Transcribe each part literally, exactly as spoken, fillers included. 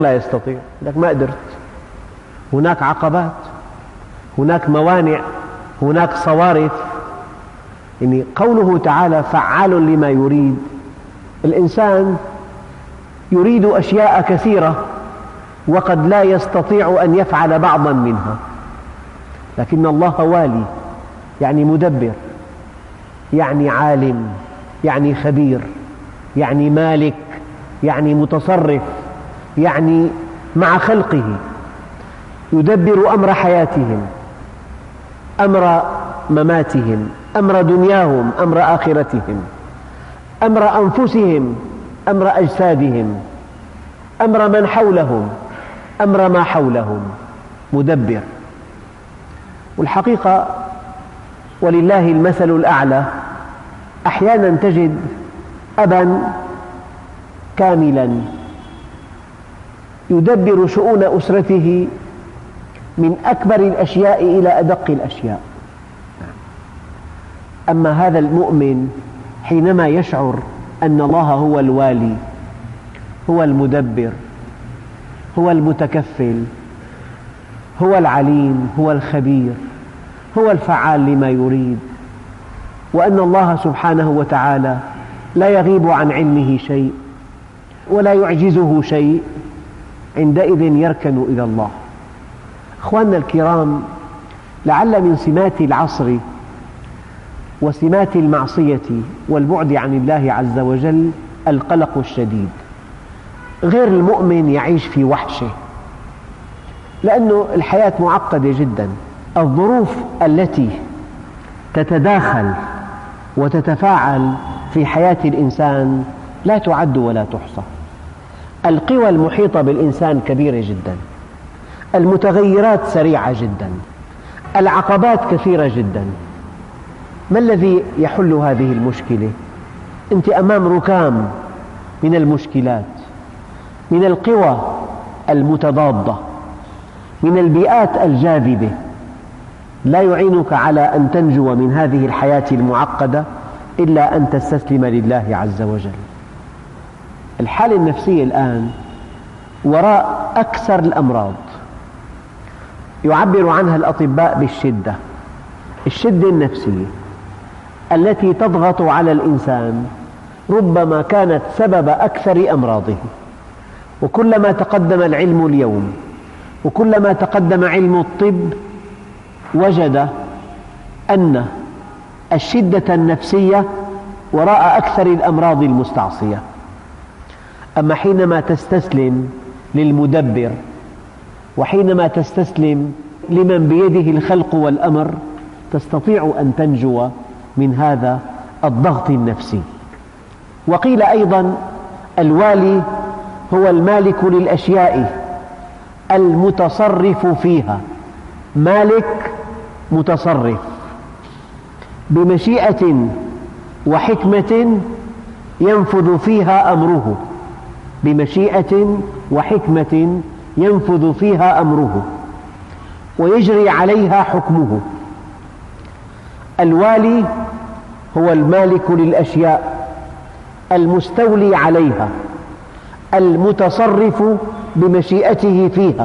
لا يستطيع، لك ما قدرت. هناك عقبات، هناك موانع، هناك صوارف. يعني قوله تعالى فعال لما يريد، الإنسان يريد أشياء كثيرة وقد لا يستطيع أن يفعل بعضا منها، لكن الله والي، يعني مدبر، يعني عالم، يعني خبير، يعني مالك، يعني متصرف، يعني مع خلقه يدبر أمر حياتهم، أمر مماتهم، أمر دنياهم، أمر آخرتهم، أمر أنفسهم، أمر أجسادهم، أمر من حولهم، أمر ما حولهم، مدبر. والحقيقة ولله المثل الأعلى، أحيانا تجد أبا كاملا يدبر شؤون أسرته من أكبر الأشياء إلى أدق الأشياء. أما هذا المؤمن حينما يشعر أن الله هو الوالي، هو المدبر، هو المتكفل، هو العليم، هو الخبير، هو الفعال لما يريد، وأن الله سبحانه وتعالى لا يغيب عن علمه شيء ولا يعجزه شيء، عندئذ يركن إلى الله. أخواننا الكرام، لعل من سمات العصر وسمات المعصية والبعد عن الله عز وجل القلق الشديد. غير المؤمن يعيش في وحشة، لأن الحياة معقدة جدا. الظروف التي تتداخل وتتفاعل في حياة الإنسان لا تعد ولا تحصى. القوى المحيطة بالإنسان كبيرة جدا، المتغيرات سريعة جدا، العقبات كثيرة جدا. ما الذي يحل هذه المشكلة؟ أنت أمام ركام من المشكلات، من القوى المتضادة، من البيئات الجاذبة، لا يعينك على أن تنجو من هذه الحياة المعقدة إلا أن تستسلم لله عز وجل. الحالة النفسية الآن وراء أكثر الأمراض يعبر عنها الأطباء بالشدة، الشدة النفسية التي تضغط على الإنسان ربما كانت سبب أكثر أمراضه. وكلما تقدم العلم اليوم وكلما تقدم علم الطب وجد أن الشدة النفسية وراء أكثر الأمراض المستعصية. أما حينما تستسلم للمدبر، وحينما تستسلم لمن بيده الخلق والأمر، تستطيع أن تنجو من هذا الضغط النفسي. وقيل أيضا الوالي هو المالك للأشياء المتصرف فيها. مالك متصرف بمشيئة وحكمة ينفذ فيها أمره، بمشيئة وحكمة ينفذ فيها أمره ويجري عليها حكمه. الوالي هو المالك للأشياء المستولي عليها المتصرف بمشيئته فيها.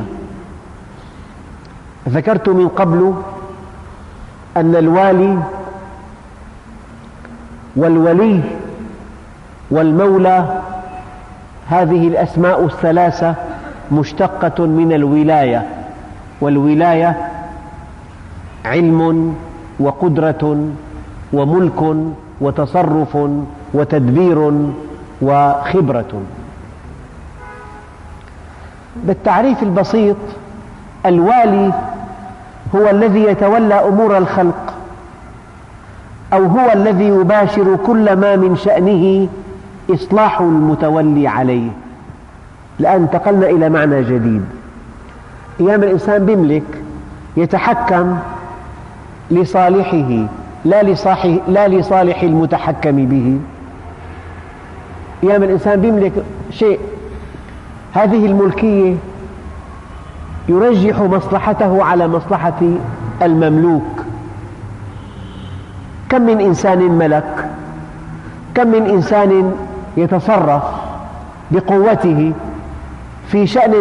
ذكرت من قبل أن الوالي والولي والمولى هذه الأسماء الثلاثة مشتقة من الولاية، والولاية علم وقدرة وملك وتصرف وتدبير وخبرة. بالتعريف البسيط، الوالي هو الذي يتولى أمور الخلق، أو هو الذي يباشر كل ما من شأنه إصلاح المتولي عليه. الآن انتقلنا إلى معنى جديد. أيام الإنسان بيملك، يتحكم لصالحه لا لصالح, لا لصالح المتحكم به. أيام الإنسان بيملك شيء، هذه الملكية يرجح مصلحته على مصلحة المملوك. كم من إنسان ملك، كم من إنسان يتصرف بقوته في شأن